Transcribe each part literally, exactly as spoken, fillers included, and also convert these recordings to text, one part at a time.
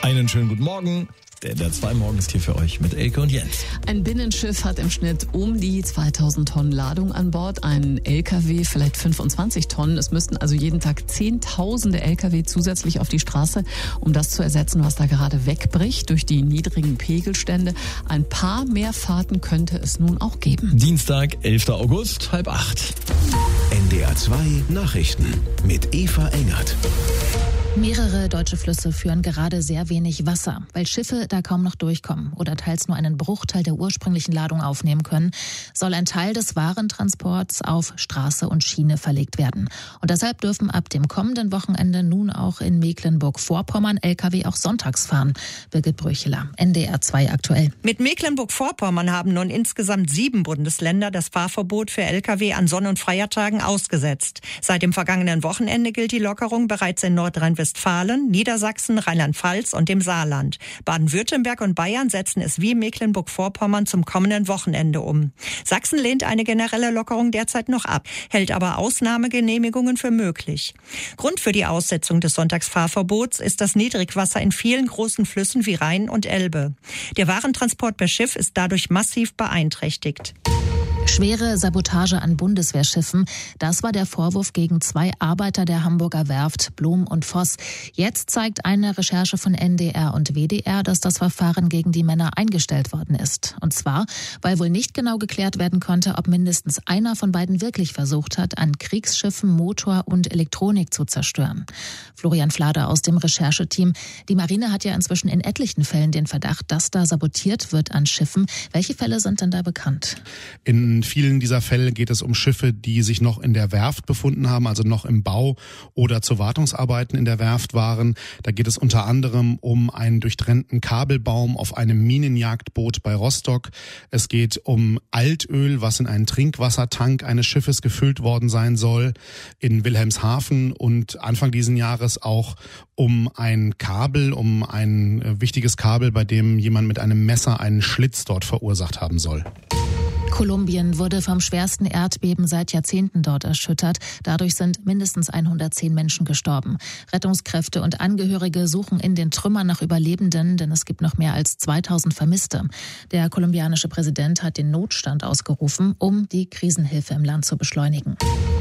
Einen schönen guten Morgen. Der N D R zwei Morgen ist hier für euch mit Elke und Jens. Ein Binnenschiff hat im Schnitt um die zweitausend Tonnen Ladung an Bord. Ein L K W vielleicht fünfundzwanzig Tonnen. Es müssten also jeden Tag Zehntausende L K W zusätzlich auf die Straße, um das zu ersetzen, was da gerade wegbricht durch die niedrigen Pegelstände. Ein paar mehr Fahrten könnte es nun auch geben. Dienstag, elfter August, halb acht. N D R zwei Nachrichten mit Eva Engert. Mehrere deutsche Flüsse führen gerade sehr wenig Wasser, weil Schiffe da kaum noch durchkommen oder teils nur einen Bruchteil der ursprünglichen Ladung aufnehmen können, soll ein Teil des Warentransports auf Straße und Schiene verlegt werden. Und deshalb dürfen ab dem kommenden Wochenende nun auch in Mecklenburg-Vorpommern L K W auch sonntags fahren. Birgit Bröcheler, N D R zwei aktuell. Mit Mecklenburg-Vorpommern haben nun insgesamt sieben Bundesländer das Fahrverbot für L K W an Sonn- und Feiertagen ausgesetzt. Seit dem vergangenen Wochenende gilt die Lockerung bereits in Nordrhein-Westfalen, Westfalen, Niedersachsen, Rheinland-Pfalz und dem Saarland. Baden-Württemberg und Bayern setzen es wie Mecklenburg-Vorpommern zum kommenden Wochenende um. Sachsen lehnt eine generelle Lockerung derzeit noch ab, hält aber Ausnahmegenehmigungen für möglich. Grund für die Aussetzung des Sonntagsfahrverbots ist das Niedrigwasser in vielen großen Flüssen wie Rhein und Elbe. Der Warentransport per Schiff ist dadurch massiv beeinträchtigt. Schwere Sabotage an Bundeswehrschiffen, das war der Vorwurf gegen zwei Arbeiter der Hamburger Werft, Blom und Voss. Jetzt zeigt eine Recherche von N D R und W D R, dass das Verfahren gegen die Männer eingestellt worden ist. Und zwar, weil wohl nicht genau geklärt werden konnte, ob mindestens einer von beiden wirklich versucht hat, an Kriegsschiffen Motor und Elektronik zu zerstören. Florian Flader aus dem Rechercheteam. Die Marine hat ja inzwischen in etlichen Fällen den Verdacht, dass da sabotiert wird an Schiffen. Welche Fälle sind denn da bekannt? In In vielen dieser Fälle geht es um Schiffe, die sich noch in der Werft befunden haben, also noch im Bau oder zu Wartungsarbeiten in der Werft waren. Da geht es unter anderem um einen durchtrennten Kabelbaum auf einem Minenjagdboot bei Rostock. Es geht um Altöl, was in einen Trinkwassertank eines Schiffes gefüllt worden sein soll in Wilhelmshaven, und Anfang diesen Jahres auch um ein Kabel, um ein wichtiges Kabel, bei dem jemand mit einem Messer einen Schlitz dort verursacht haben soll. Kolumbien wurde vom schwersten Erdbeben seit Jahrzehnten dort erschüttert. Dadurch sind mindestens hundertzehn Menschen gestorben. Rettungskräfte und Angehörige suchen in den Trümmern nach Überlebenden, denn es gibt noch mehr als zweitausend Vermisste. Der kolumbianische Präsident hat den Notstand ausgerufen, um die Krisenhilfe im Land zu beschleunigen.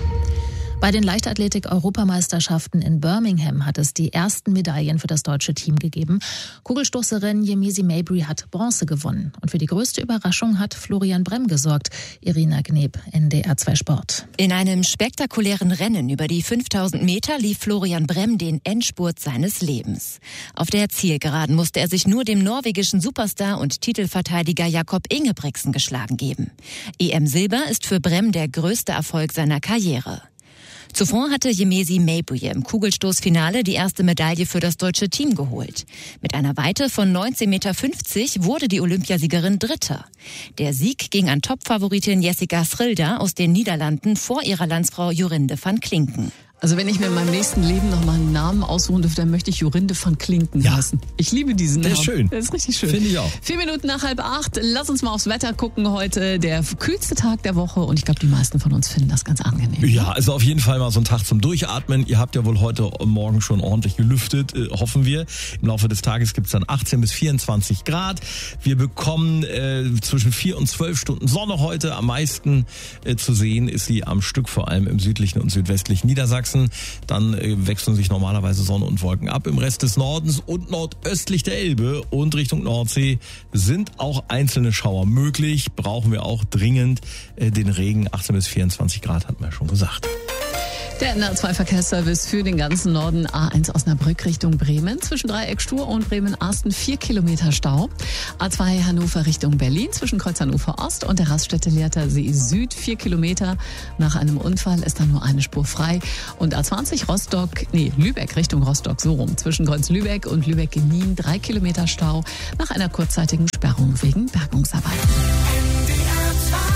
Bei den Leichtathletik-Europameisterschaften in Birmingham hat es die ersten Medaillen für das deutsche Team gegeben. Kugelstoßerin Yemisi Mabry hat Bronze gewonnen. Und für die größte Überraschung hat Florian Bremm gesorgt. Irina Gneb, N D R zwei Sport. In einem spektakulären Rennen über die fünftausend Meter lief Florian Bremm den Endspurt seines Lebens. Auf der Zielgeraden musste er sich nur dem norwegischen Superstar und Titelverteidiger Jakob Ingebrigtsen geschlagen geben. E M Silber ist für Bremm der größte Erfolg seiner Karriere. Zuvor hatte Yemisi Mabry im Kugelstoßfinale die erste Medaille für das deutsche Team geholt. Mit einer Weite von neunzehn Komma fünfzig Meter wurde die Olympiasiegerin Dritte. Der Sieg ging an Topfavoritin Jessica Schrilda aus den Niederlanden vor ihrer Landsfrau Jorinde van Klinken. Also wenn ich mir in meinem nächsten Leben noch mal einen Namen aussuchen dürfte, dann möchte ich Jorinde van Klinken Ja. heißen. Ich liebe diesen Der Namen. ist schön. Der ist richtig schön. Finde ich auch. Vier Minuten nach halb acht. Lass uns mal aufs Wetter gucken heute. Der kühlste Tag der Woche. Und ich glaube, die meisten von uns finden das ganz angenehm. Ja, also auf jeden Fall mal so ein Tag zum Durchatmen. Ihr habt ja wohl heute Morgen schon ordentlich gelüftet, äh, hoffen wir. Im Laufe des Tages gibt's dann achtzehn bis vierundzwanzig Grad. Wir bekommen äh, zwischen vier und zwölf Stunden Sonne heute. Am meisten äh, zu sehen ist sie am Stück, vor allem im südlichen und südwestlichen Niedersachsen. Dann wechseln sich normalerweise Sonne und Wolken ab. Im Rest des Nordens und nordöstlich der Elbe und Richtung Nordsee sind auch einzelne Schauer möglich. Brauchen wir auch dringend den Regen. achtzehn bis vierundzwanzig Grad hatten wir ja schon gesagt. Der N D R zwei Verkehrsservice für den ganzen Norden. A eins Osnabrück Richtung Bremen. Zwischen Dreieck Stur und Bremen-Arsten vier Kilometer Stau. A zwei Hannover Richtung Berlin. Zwischen Kreuz Hannover Ost und der Raststätte Lehrter See Süd vier Kilometer. Nach einem Unfall ist da nur eine Spur frei. Und A zwanzig Rostock, nee, Lübeck Richtung Rostock, so rum. Zwischen Kreuz Lübeck und Lübeck-Gemien drei Kilometer Stau. Nach einer kurzzeitigen Sperrung wegen Bergungsarbeiten.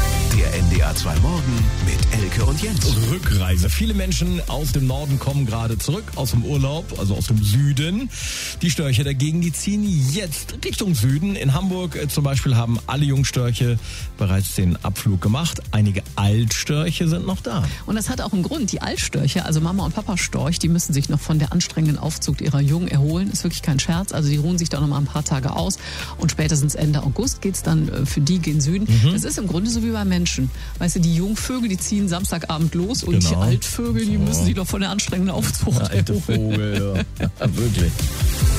Der N D R zwei Morgen mit Elke und Jens. Rückreise. Viele Menschen aus dem Norden kommen gerade zurück aus dem Urlaub, also aus dem Süden. Die Störche dagegen, die ziehen jetzt Richtung Süden. In Hamburg äh, zum Beispiel haben alle Jungstörche bereits den Abflug gemacht. Einige Altstörche sind noch da. Und das hat auch einen Grund. Die Altstörche, also Mama und Papa Storch, die müssen sich noch von der anstrengenden Aufzucht ihrer Jungen erholen. Ist wirklich kein Scherz. Also die ruhen sich da noch mal ein paar Tage aus. Und spätestens Ende August geht's dann äh, für die gen Süden. Mhm. Das ist im Grunde so wie bei Menschen. Weißt du, die Jungvögel, die ziehen Samstagabend los und genau. Die Altvögel, die müssen sich doch von der anstrengenden Aufzucht ja, erholen. Vogel, ja. Ja, wirklich.